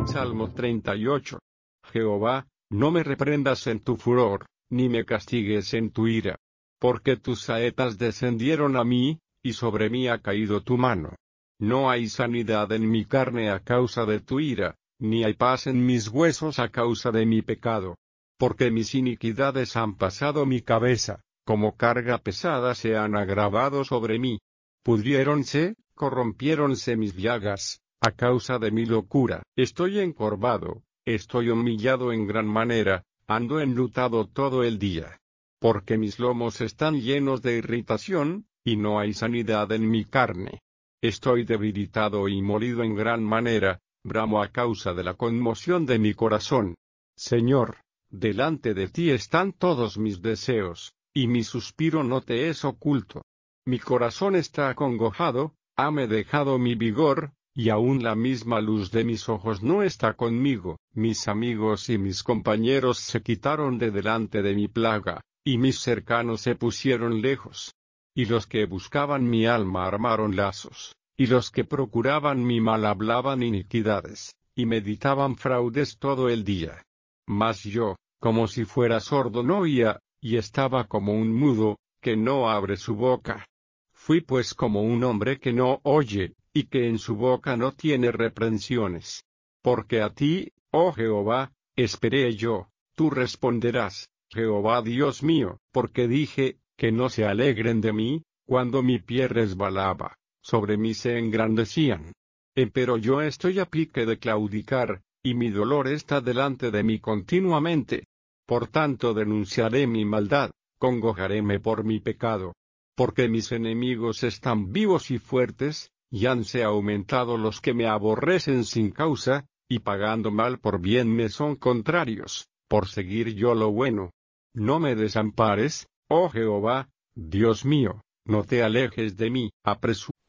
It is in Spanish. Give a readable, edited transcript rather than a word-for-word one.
Salmo 38. Jehová, no me reprendas en tu furor, ni me castigues en tu ira. Porque tus saetas descendieron a mí, y sobre mí ha caído tu mano. No hay sanidad en mi carne a causa de tu ira, ni hay paz en mis huesos a causa de mi pecado. Porque mis iniquidades han pasado mi cabeza, como carga pesada se han agravado sobre mí. Pudriéronse, corrompiéronse mis llagas, a causa de mi locura. Estoy encorvado, estoy humillado en gran manera, ando enlutado todo el día. Porque mis lomos están llenos de irritación, y no hay sanidad en mi carne. Estoy debilitado y molido en gran manera, bramo a causa de la conmoción de mi corazón. Señor, delante de ti están todos mis deseos, y mi suspiro no te es oculto. Mi corazón está acongojado, hame dejado mi vigor, y aún la misma luz de mis ojos no está conmigo. Mis amigos y mis compañeros se quitaron de delante de mi plaga, y mis cercanos se pusieron lejos. Y los que buscaban mi alma armaron lazos, y los que procuraban mi mal hablaban iniquidades, y meditaban fraudes todo el día. Mas yo, como si fuera sordo no oía, y estaba como un mudo, que no abre su boca. Fui pues como un hombre que no oye, y que en su boca no tiene reprensiones. Porque a ti, oh Jehová, esperé yo, tú responderás, Jehová Dios mío, porque dije, que no se alegren de mí, cuando mi pie resbalaba, sobre mí se engrandecían. Pero yo estoy a pique de claudicar, y mi dolor está delante de mí continuamente. Por tanto denunciaré mi maldad, congojaréme por mi pecado. Porque mis enemigos están vivos y fuertes, y hanse aumentado los que me aborrecen sin causa, y pagando mal por bien me son contrarios, por seguir yo lo bueno. No me desampares, oh Jehová, Dios mío, no te alejes de mí,